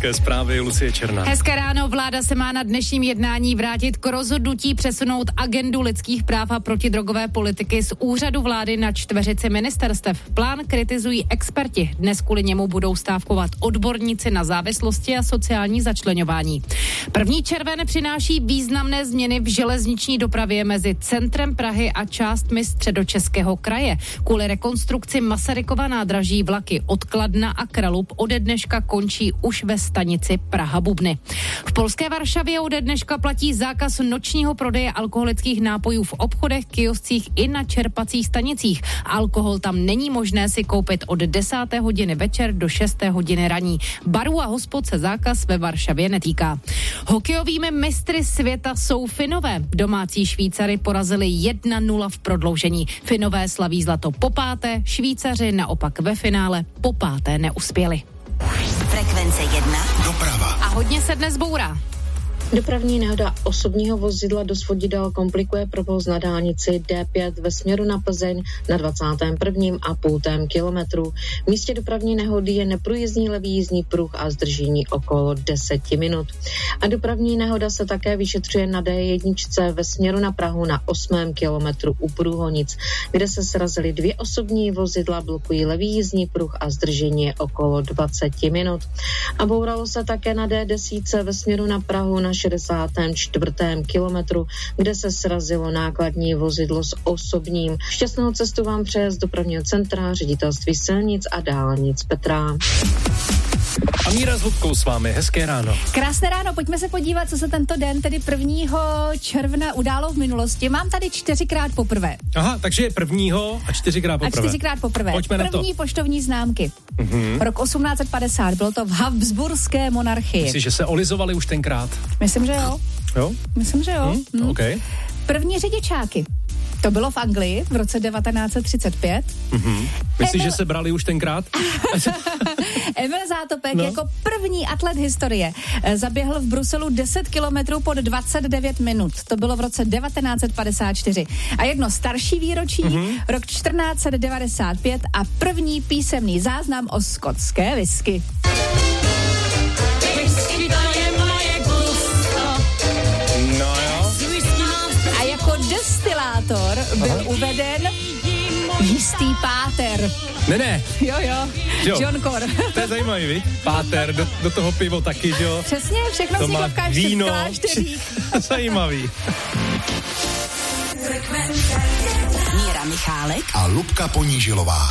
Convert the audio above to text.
zpravodajské zprávy Lucie Černá. Hezké ráno, vláda se má na dnešním jednání vrátit k rozhodnutí přesunout agendu lidských práv a protidrogové politiky z úřadu vlády na čtveřici ministerstev. Plán kritizují experti. Dnes kvůli němu budou stávkovat odborníci na závislosti a sociální začleňování. 1. červen přináší významné změny v železniční dopravě mezi centrem Prahy a částmi Středočeského kraje. Kvůli rekonstrukci Masarykova nádraží vlaky od Kladna a Kralub ode dneška končí už ve stanici Praha-Bubny. V polské Varšavě ode dneška platí zákaz nočního prodeje alkoholických nápojů v obchodech, kioscích i na čerpacích stanicích. Alkohol tam není možné si koupit od 10. hodiny večer do 6. hodiny raní. Barů a hospod se zákaz ve Varšavě netýká. Hokejovými mistry světa jsou Finové. Domácí Švýcary porazili 1-0 v prodloužení. Finové slaví zlato po páté, Švýcaři naopak ve finále po páté neuspěli. Frekvence 1. Doprava. A hodně se dnes bourá. Dopravní nehoda osobního vozidla do Svodidel komplikuje provoz na dálnici D5 ve směru na Plzeň na 21,5 kilometru. V místě dopravní nehody je neprůjezdný levý jízdní pruh a zdržení okolo 10 minut. A dopravní nehoda se také vyšetřuje na D1 ve směru na Prahu na 8. kilometru u Průhonic, kde se srazily 2 osobní vozidla, blokují levý jízdní pruh a zdržení je okolo 20 minut. A bouralo se také na D10 ve směru na Prahu na 64. kilometru, kde se srazilo nákladní vozidlo s osobním. Šťastnou cestu vám přeje z dopravního centra Ředitelství silnic a dálnic Petra. A Míra s Hubkou s vámi, hezké ráno. Krásné ráno, pojďme se podívat, co se tento den, tedy 1. června, událo v minulosti. Mám tady 4krát poprvé. Aha, takže 1. a 4krát poprvé. A 4krát poprvé. Pojďme na to. První poštovní známky. Rok 1850, bylo to v Habsburské monarchii. Myslíš, že se olizovali už tenkrát? Myslím, že jo. Jo? Myslím, že jo. Okay. První řidičáky. To bylo v Anglii v roce 1935. Myslíš, že se brali už tenkrát? Emil Zátopek jako první atlet historie zaběhl v Bruselu 10 kilometrů pod 29 minut. To bylo v roce 1954. A jedno starší výročí, rok 1495 a první písemný záznam o skotské whisky. No jo. A jako destilátor byl uveden jistý páter. Ne. Jo. John Cor. To je zajímavý, viď? Páter, do toho pivo taky, že jo? Přesně, všechno to si má v víno. klášteřích. Zajímavý. Míra Michálek a Lubka Ponížilová.